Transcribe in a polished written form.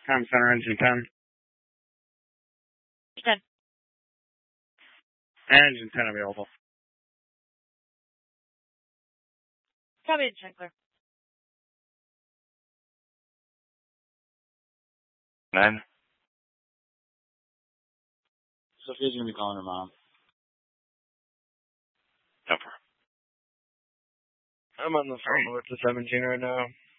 Time center engine 10. 10. Engine 10 available. Copy engine clear. 9. Sophia's going to be calling her mom. Over. I'm on the phone with the 17 right now.